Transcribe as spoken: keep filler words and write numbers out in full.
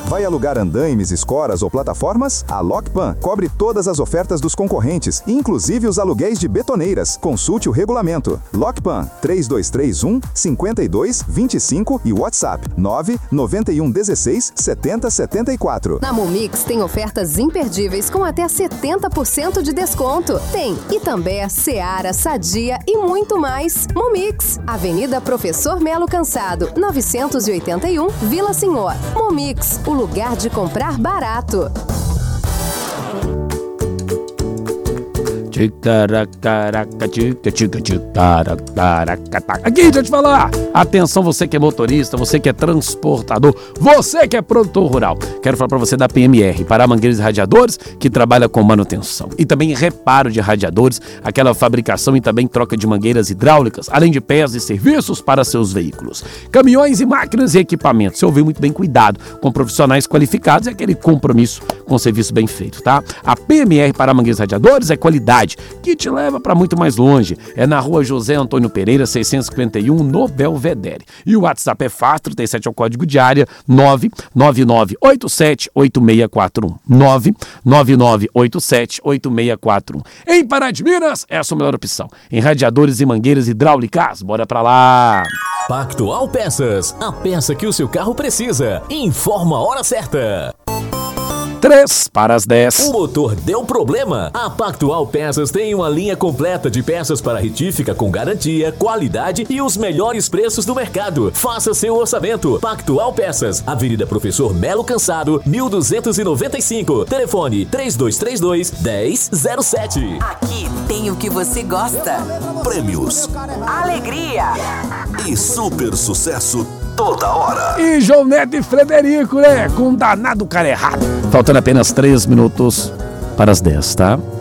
Vai alugar andaimes, escoras ou plataformas? A Lockpan cobre todas as ofertas dos concorrentes, inclusive os aluguéis de betoneiras. Consulte o regulamento. Lockpan três dois três um, cinco dois dois cinco e WhatsApp nove nove um um seis sete zero sete quatro. Na Mumix tem ofertas imperdíveis com até setenta por cento de desconto. Tem Itambé, Seara, Sadia e muito mais. Mumix, Avenida Professor Melo Cansado, novecentos e oitenta e um, Vila Senhor. Mumix, o lugar de comprar barato. Aqui, deixa eu te falar. Atenção, você que é motorista, você que é transportador, você que é produtor rural. Quero falar para você da P M R, Pará Mangueiras e Radiadores, que trabalha com manutenção e também reparo de radiadores, aquela fabricação e também troca de mangueiras hidráulicas, além de peças e serviços para seus veículos. Caminhões e máquinas e equipamentos. Você ouviu muito bem, cuidado com profissionais qualificados e aquele compromisso com serviço bem feito, tá? A P M R Pará Mangueiras e Radiadores é qualidade que te leva para muito mais longe. É na rua José Antônio Pereira, seiscentos e cinquenta e um, no Belvedere. E o WhatsApp é fácil, trinta e sete é o código de área, nove nove nove oito sete oito seis quatro um. nove nove nove oito sete oito seis quatro um. Em Pará de Minas, essa é a melhor opção. Em radiadores e mangueiras hidráulicas, bora pra lá! Pactual Peças, a peça que o seu carro precisa. Informa a hora certa. três para as dez. O motor deu problema? A Pactual Peças tem uma linha completa de peças para retífica com garantia, qualidade e os melhores preços do mercado. Faça seu orçamento. Pactual Peças, Avenida Professor Melo Cansado, mil duzentos e noventa e cinco. Telefone três dois três dois, um zero zero sete. Aqui tem o que você gosta. Prêmios, Alegria e super sucesso toda hora. E João Neto e Frederico, né? Com um danado cara errado. Faltando apenas três minutos para as dez, tá?